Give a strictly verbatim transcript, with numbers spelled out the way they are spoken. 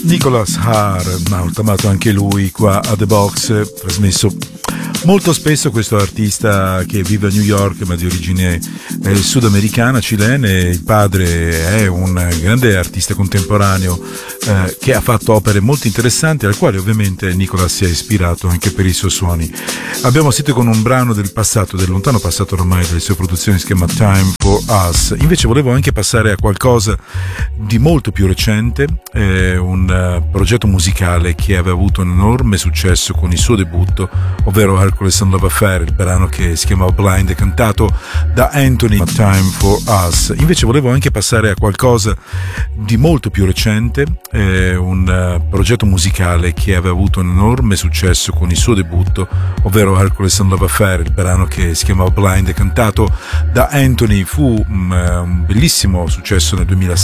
Nicholas Haar, chiamato anche lui qua a The Box, trasmesso molto spesso. Questo artista che vive a New York ma di origine eh, sudamericana, cilene. Il padre è un grande artista contemporaneo eh, che ha fatto opere molto interessanti, al quale ovviamente Nicholas si è ispirato anche per i suoi suoni. Abbiamo sentito con un brano del passato, del lontano passato ormai, delle sue produzioni, si chiama Time for Us. Invece volevo anche passare a qualcosa di molto più recente, eh, un uh, progetto musicale che aveva avuto un enorme successo con il suo debutto, ovvero Hercules and Love Affair, il brano che si chiama Blind, cantato da Anthony. Time for Us. Invece volevo anche passare a qualcosa di molto più recente, eh, un uh, progetto musicale che aveva avuto un enorme successo con il suo debutto, ovvero Hercules and Love Affair, il brano che si chiama Blind, cantato da Anthony. Fu um, un bellissimo successo nel duemilasei.